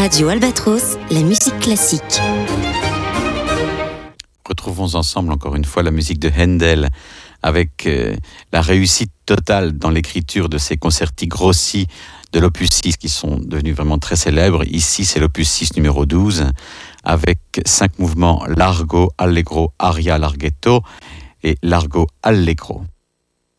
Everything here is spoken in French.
Radio Albatros, la musique classique. Retrouvons ensemble encore une fois la musique de Handel avec la réussite totale dans l'écriture de ces concerti grossi de l'opus 6 qui sont devenus vraiment très célèbres. Ici, c'est l'opus 6 numéro 12 avec 5 mouvements largo, allegro, aria, larghetto et largo, allegro.